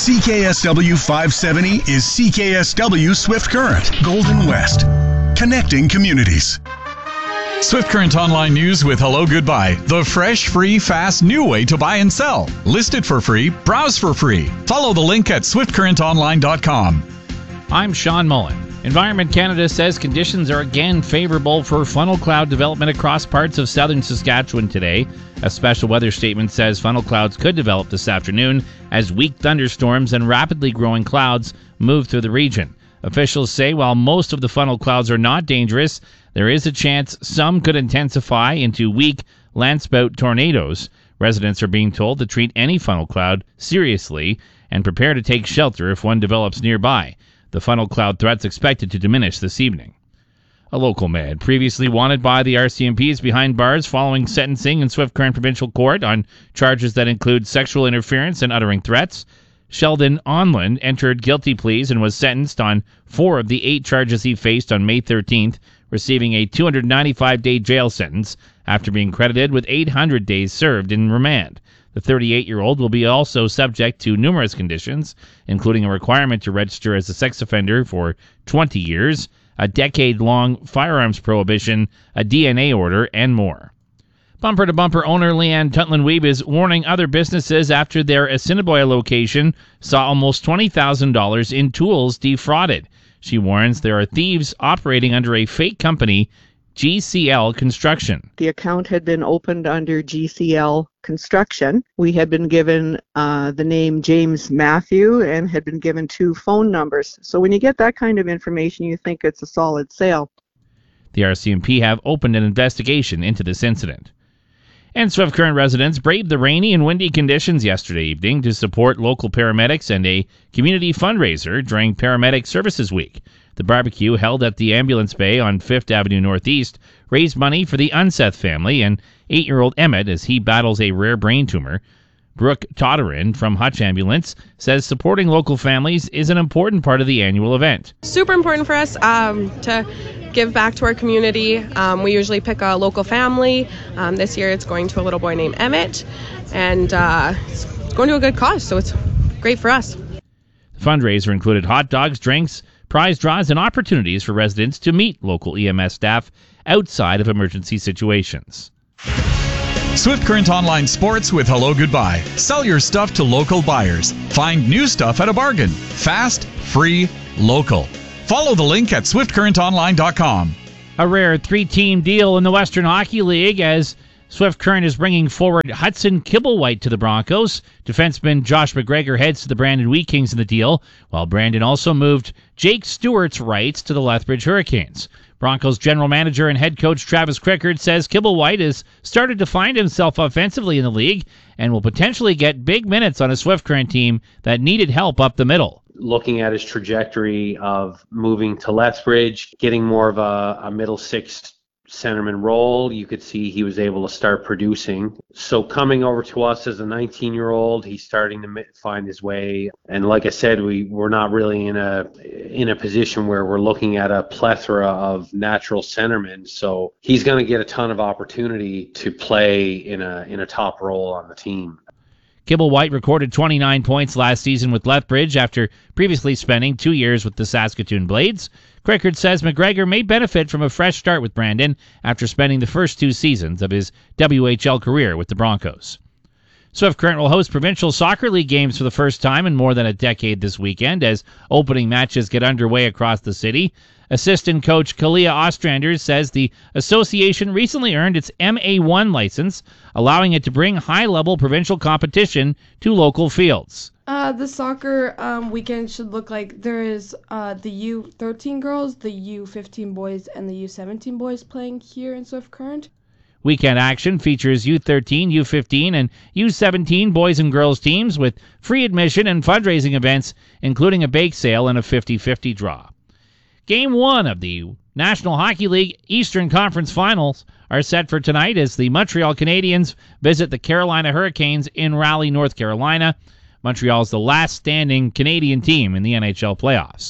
CKSW 570 is CKSW Swift Current, Golden West, connecting communities. Swift Current Online News with Hello Goodbye, the fresh, free, fast, new way to buy and sell. List it for free, browse for free. Follow the link at swiftcurrentonline.com. I'm Sean Mullen. Environment Canada says conditions are again favorable for funnel cloud development across parts of southern Saskatchewan today. A special weather statement says funnel clouds could develop this afternoon as weak thunderstorms and rapidly growing clouds move through the region. Officials say while most of the funnel clouds are not dangerous, there is a chance some could intensify into weak landspout tornadoes. Residents are being told to treat any funnel cloud seriously and prepare to take shelter if one develops nearby. The funnel cloud threat's expected to diminish this evening. A local man previously wanted by the RCMP is behind bars following sentencing in Swift Current Provincial Court on charges that include sexual interference and uttering threats. Sheldon Onland entered guilty pleas and was sentenced on 4 of the 8 charges he faced on May 13th, receiving a 295-day jail sentence after being credited with 800 days served in remand. The 38-year-old will be also subject to numerous conditions, including a requirement to register as a sex offender for 20 years, a decade-long firearms prohibition, a DNA order, and more. Bumper to Bumper owner Leanne Tutland-Weeb is warning other businesses after their Assiniboia location saw almost $20,000 in tools defrauded. She warns there are thieves operating under a fake company, GCL Construction. The account had been opened under GCL Construction. We had been given the name James Matthew and had been given 2 phone numbers. So when you get that kind of information, you think it's a solid sale. The RCMP have opened an investigation into this incident. And Swift Current residents braved the rainy and windy conditions yesterday evening to support local paramedics and a community fundraiser during Paramedic Services Week. The barbecue held at the Ambulance Bay on 5th Avenue Northeast raised money for the Unseth family and 8-year-old Emmett as he battles a rare brain tumor. Brooke Todderin from Hutch Ambulance says supporting local families is an important part of the annual event. Super important for us to give back to our community. We usually pick a local family. This year it's going to a little boy named Emmett, and it's going to a good cause, so it's great for us. The fundraiser included hot dogs, drinks, prize draws, and opportunities for residents to meet local EMS staff outside of emergency situations. Swift Current Online Sports with Hello Goodbye. Sell your stuff to local buyers. Find new stuff at a bargain. Fast, free, local. Follow the link at swiftcurrentonline.com. A rare 3-team deal in the Western Hockey League as Swift Current is bringing forward Hudson Kibblewhite to the Broncos. Defenseman Josh McGregor heads to the Brandon Wheat Kings in the deal, while Brandon also moved Jake Stewart's rights to the Lethbridge Hurricanes. Broncos general manager and head coach Travis Crickard says Kibblewhite has started to find himself offensively in the league and will potentially get big minutes on a Swift Current team that needed help up the middle. Looking at his trajectory of moving to Lethbridge, getting more of a middle six centerman role, you could see he was able to start producing. So coming over to us as a 19-year-old, he's starting to find his way. And like I said, we're not really in a position where we're looking at a plethora of natural centermen. So he's going to get a ton of opportunity to play in a top role on the team. Kibblewhite recorded 29 points last season with Lethbridge after previously spending 2 years with the Saskatoon Blades. Crickard says McGregor may benefit from a fresh start with Brandon after spending the first 2 seasons of his WHL career with the Broncos. Swift Current will host Provincial Soccer League games for the first time in more than a decade this weekend as opening matches get underway across the city. Assistant coach Kalia Ostrander says the association recently earned its MA1 license, allowing it to bring high-level provincial competition to local fields. The soccer weekend should look like there is the U13 girls, the U15 boys, and the U17 boys playing here in Swift Current. Weekend action features U13, U15, and U17 boys and girls teams with free admission and fundraising events, including a bake sale and a 50-50 draw. Game 1 of the National Hockey League Eastern Conference Finals are set for tonight as the Montreal Canadiens visit the Carolina Hurricanes in Raleigh, North Carolina. Montreal is the last standing Canadian team in the NHL playoffs.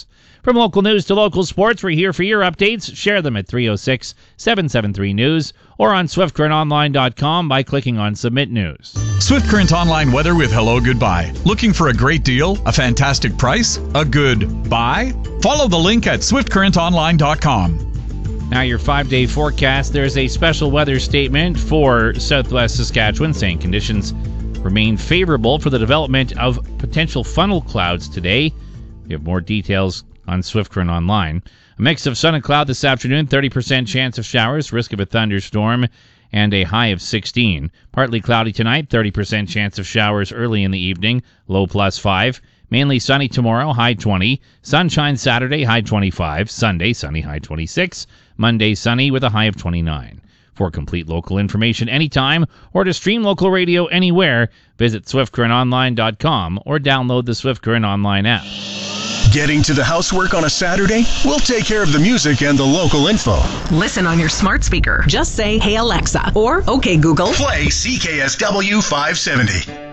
From local news to local sports, we're here for your updates. Share them at 306-773-NEWS or on SwiftCurrentOnline.com by clicking on Submit News. Swift Current Online weather with Hello Goodbye. Looking for a great deal? A fantastic price? A good buy? Follow the link at SwiftCurrentOnline.com. Now your 5-day forecast. There's a special weather statement for southwest Saskatchewan saying conditions remain favorable for the development of potential funnel clouds today. We have more details on Swift Current Online. A mix of sun and cloud this afternoon, 30% chance of showers, risk of a thunderstorm, and a high of 16. Partly cloudy tonight, 30% chance of showers early in the evening, low +5. Mainly sunny tomorrow, high 20. Sunshine Saturday, high 25. Sunday, sunny, high 26. Monday, sunny with a high of 29. For complete local information anytime or to stream local radio anywhere, visit SwiftCurrentOnline.com or download the Swift Current Online app. Getting to the housework on a Saturday? We'll take care of the music and the local info. Listen on your smart speaker. Just say, "Hey Alexa," or "Okay Google." Play CKSW 570.